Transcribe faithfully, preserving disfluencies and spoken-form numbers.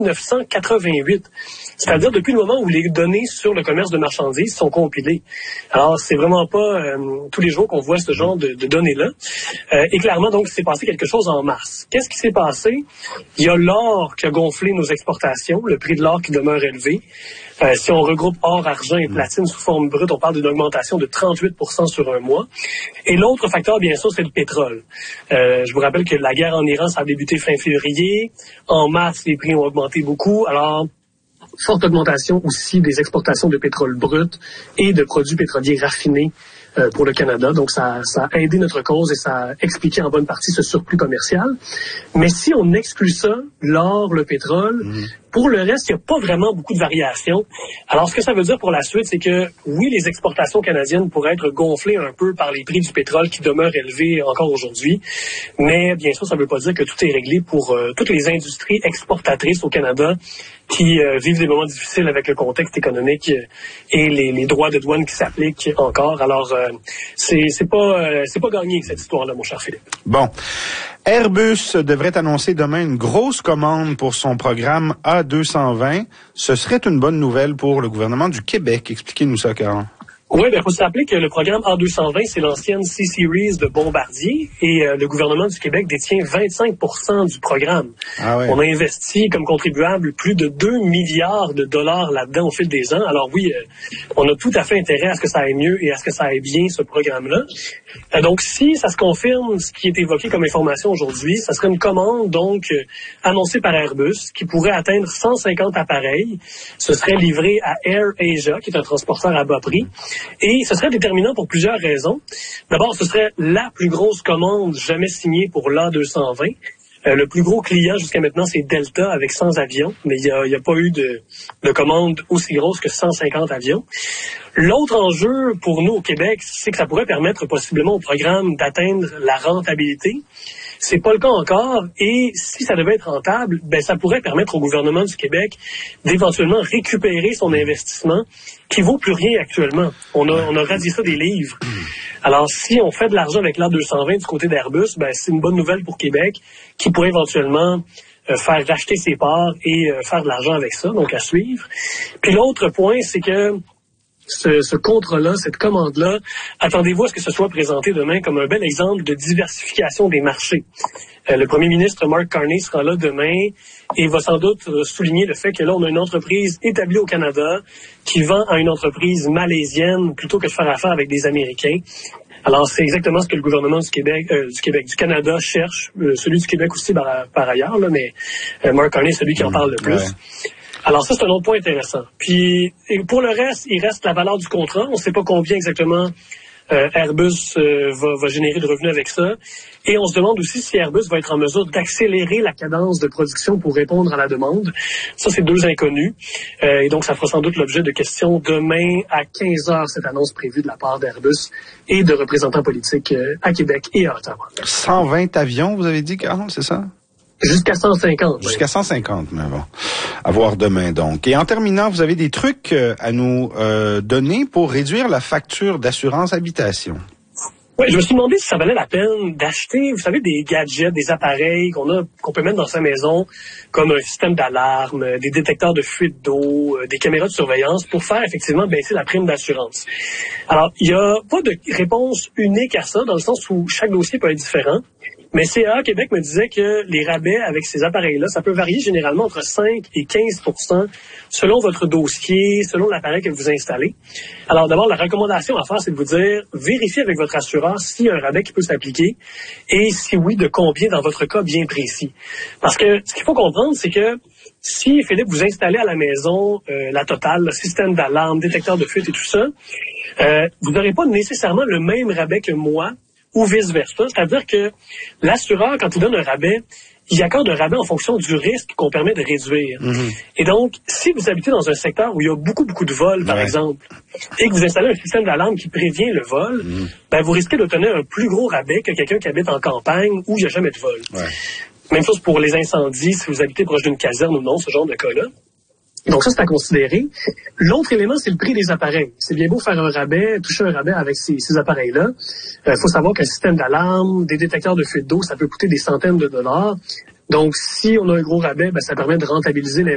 neuf cent quatre-vingt-huit. C'est-à-dire depuis le moment où les données sur le commerce de marchandises sont compilées. Alors, c'est vraiment pas euh, tous les jours qu'on voit ce genre de, de données-là. Euh, et clairement, donc, il s'est passé quelque chose en mars. Qu'est-ce qui s'est passé? Il y a l'or qui a gonflé nos exportations, le prix de l'or qui demeure élevé. Euh, si on regroupe or, argent et platine sous forme brute, on parle d'une augmentation de trente-huit pour cent sur un mois. Et l'autre facteur, bien sûr, c'est le pétrole. Euh, je vous rappelle que la guerre en Iran, ça a débuté fin février. En mars, les prix ont augmenté beaucoup. Alors, forte augmentation aussi des exportations de pétrole brut et de produits pétroliers raffinés euh, pour le Canada. Donc, ça, ça a aidé notre cause et ça a expliqué en bonne partie ce surplus commercial. Mais si on exclut ça, l'or, le pétrole, mmh. pour le reste, il n'y a pas vraiment beaucoup de variations. Alors, ce que ça veut dire pour la suite, c'est que, oui, les exportations canadiennes pourraient être gonflées un peu par les prix du pétrole qui demeurent élevés encore aujourd'hui. Mais, bien sûr, ça ne veut pas dire que tout est réglé pour euh, toutes les industries exportatrices au Canada qui euh, vivent des moments difficiles avec le contexte économique et les, les droits de douane qui s'appliquent encore. Alors, euh, c'est, c'est pas, euh, c'est pas gagné, cette histoire-là, mon cher Philippe. Bon. Airbus devrait annoncer demain une grosse commande pour son programme A deux cent vingt. Ce serait une bonne nouvelle pour le gouvernement du Québec. Expliquez-nous ça, Caron. Oui, il faut se rappeler que le programme A deux cent vingt, c'est l'ancienne C-Series de Bombardier et euh, le gouvernement du Québec détient vingt-cinq pour cent du programme. Ah ouais. On a investi comme contribuable plus de deux milliards de dollars là-dedans au fil des ans. Alors oui, euh, on a tout à fait intérêt à ce que ça aille mieux et à ce que ça aille bien, ce programme-là. Euh, donc si ça se confirme, ce qui est évoqué comme information aujourd'hui, ça serait une commande donc euh, annoncée par Airbus qui pourrait atteindre cent cinquante appareils. Ce serait livré à Air Asia, qui est un transporteur à bas prix. Et ce serait déterminant pour plusieurs raisons. D'abord, ce serait la plus grosse commande jamais signée pour l'A deux cent vingt. Euh, le plus gros client jusqu'à maintenant, c'est Delta avec cent avions, mais il n'y a, y a pas eu de, de commande aussi grosse que cent cinquante avions. L'autre enjeu pour nous au Québec, c'est que ça pourrait permettre possiblement au programme d'atteindre la rentabilité. C'est pas le cas encore, et si ça devait être rentable, ben ça pourrait permettre au gouvernement du Québec d'éventuellement récupérer son investissement qui vaut plus rien actuellement. On a, on a radié ça des livres. Alors, si on fait de l'argent avec l'A deux cent vingt du côté d'Airbus, ben c'est une bonne nouvelle pour Québec qui pourrait éventuellement euh, faire racheter ses parts et euh, faire de l'argent avec ça, donc à suivre. Puis l'autre point, c'est que Ce, ce contrat-là, cette commande-là, attendez-vous à ce que ce soit présenté demain comme un bel exemple de diversification des marchés. Euh, le premier ministre Mark Carney sera là demain et va sans doute souligner le fait que là, on a une entreprise établie au Canada qui vend à une entreprise malaisienne plutôt que de faire affaire avec des Américains. Alors, c'est exactement ce que le gouvernement du Québec, euh, du Québec, du Canada cherche, euh, celui du Québec aussi par, par ailleurs, là, mais euh, Mark Carney, c'est celui qui en parle le plus. Ouais. Alors ça, c'est un autre point intéressant. Puis, pour le reste, il reste la valeur du contrat. On ne sait pas combien exactement euh, Airbus euh, va, va générer de revenus avec ça. Et on se demande aussi si Airbus va être en mesure d'accélérer la cadence de production pour répondre à la demande. Ça, c'est deux inconnus. Euh, et donc, ça fera sans doute l'objet de questions demain à quinze heures, cette annonce prévue de la part d'Airbus et de représentants politiques euh, à Québec et à Ottawa. cent vingt avions, vous avez dit, Carl, c'est ça? Jusqu'à cent cinquante. Jusqu'à cent cinquante, mais bon. À voir demain, donc. Et en terminant, vous avez des trucs à nous euh, donner pour réduire la facture d'assurance habitation. Oui, je me suis demandé si ça valait la peine d'acheter, vous savez, des gadgets, des appareils qu'on a, qu'on peut mettre dans sa maison, comme un système d'alarme, des détecteurs de fuite d'eau, des caméras de surveillance, pour faire effectivement baisser la prime d'assurance. Alors, il n'y a pas de réponse unique à ça, dans le sens où chaque dossier peut être différent. Mais C A A Québec me disait que les rabais avec ces appareils-là, ça peut varier généralement entre cinq et quinze pour cent selon votre dossier, selon l'appareil que vous installez. Alors d'abord, la recommandation à faire, c'est de vous dire, vérifiez avec votre assureur s'il y a un rabais qui peut s'appliquer et si oui, de combien dans votre cas bien précis. Parce que ce qu'il faut comprendre, c'est que si, Philippe, vous installez à la maison euh, la totale, le système d'alarme, détecteur de fuite et tout ça, euh, vous n'aurez pas nécessairement le même rabais que moi, ou vice-versa. C'est-à-dire que l'assureur, quand il donne un rabais, il accorde un rabais en fonction du risque qu'on permet de réduire. Mm-hmm. Et donc, si vous habitez dans un secteur où il y a beaucoup, beaucoup de vols, par ouais. exemple, et que vous installez un système d'alarme qui prévient le vol, mm-hmm. ben, vous risquez d'obtenir un plus gros rabais que quelqu'un qui habite en campagne où il n'y a jamais de vol. Ouais. Même chose pour les incendies, si vous habitez proche d'une caserne ou non, ce genre de cas-là. Donc ça, c'est à considérer. L'autre élément, c'est le prix des appareils. C'est bien beau faire un rabais, toucher un rabais avec ces, ces appareils-là. Il euh, faut savoir qu'un système d'alarme, des détecteurs de fuite d'eau, ça peut coûter des centaines de dollars. Donc, si on a un gros rabais, ben, ça permet de rentabiliser